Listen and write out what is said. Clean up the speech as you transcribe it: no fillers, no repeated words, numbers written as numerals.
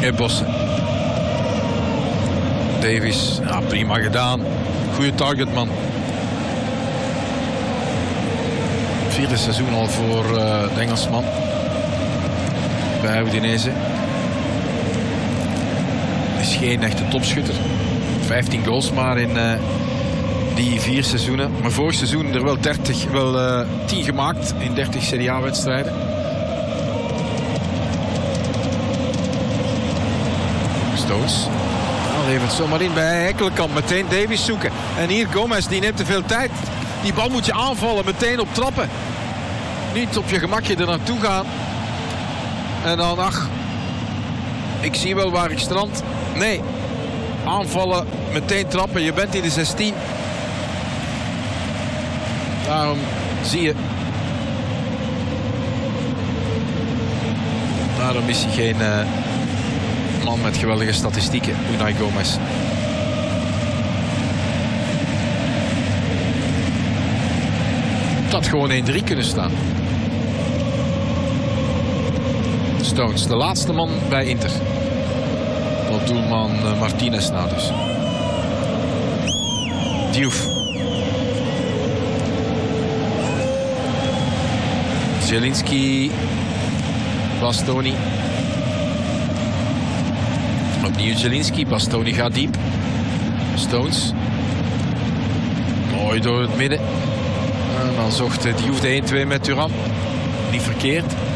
Bossen. Davies, ja, prima gedaan. Goeie targetman. Vierde seizoen al voor de Engelsman. Bij Udinese. Is geen echte topschutter. 15 goals maar in die 4 seizoenen. Maar vorig seizoen er wel 10 gemaakt in 30 Serie A wedstrijden. Stones. Levert zomaar in bij Hekkelenkamp. Meteen Davies zoeken. En hier Gomez, die neemt te veel tijd. Die bal moet je aanvallen, meteen op trappen. Niet op je gemakje er naartoe gaan. En dan, ach, ik zie wel waar ik strand. Nee, aanvallen, meteen trappen. Je bent in de 16. Daarom zie je. Daarom is hij geen man met geweldige statistieken, Unai Gomez. Het had gewoon 1-3 kunnen staan. Stones, de laatste man bij Inter. Tot doelman Martinez na dus. Diouf. Zielinski. Bastoni. Opnieuw Zielinski. Bastoni gaat diep. Stones. Mooi door het midden. En dan zocht Diouf de 1-2 met Thuram. Niet verkeerd.